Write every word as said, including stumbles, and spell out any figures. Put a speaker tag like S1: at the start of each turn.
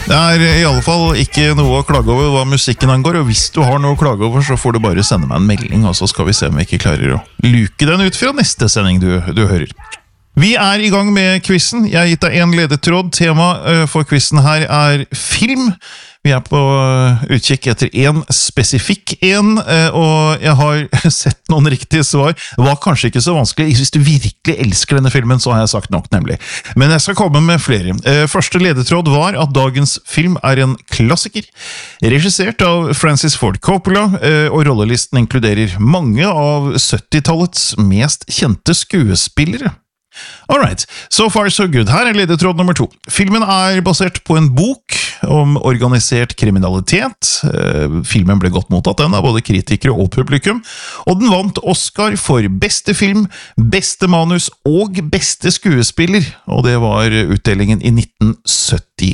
S1: Det er i alle fall ikke noe å klage over hva musikken angår, og hvis du har noe å klage over, så får du bare sende meg en melding, og så skal vi se om vi ikke klarer å luke den ut fra neste sending du, du hører. Vi er i gang med quizen. Jeg har gitt deg en ledetråd. Tema for quizen her er film. Vi er på utkikk etter en spesifikk en, og jeg har sett noen riktige svar. Det var kanskje ikke så vanskelig. Hvis du virkelig elsker denne filmen, så har jeg sagt nok, nemlig. Men jeg skal komme med flere. Første ledetråd var at dagens film er en klassiker, regissert av Francis Ford Coppola, og rollelisten inkluderer mange av syttitallets mest kjente skuespillere. Alright, so far so good. Her er ledetråd nummer to. Filmen er basert på en bok om organisert kriminalitet. Filmen ble godt mottatt den av både kritikere og publikum, og den vant Oscar for beste film, beste manus og beste skuespiller, og det var utdelingen i nitten syttifire.